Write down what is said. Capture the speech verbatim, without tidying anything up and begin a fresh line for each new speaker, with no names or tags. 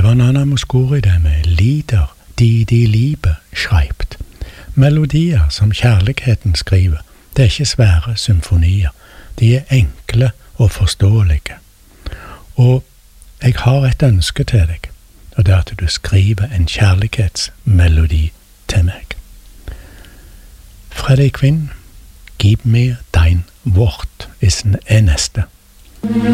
var Nana Mouskouri med Lieder, de de liebe schreibt. Melodier som kjærligheten skriver, det er ikke svære symfonier. De er enkle og forståelige. Og jeg har et ønske til deg, og det er at du skriver en kjærlighetsmelodi til meg. Fredrik Quinn, Gib mir dein Wort, er neste.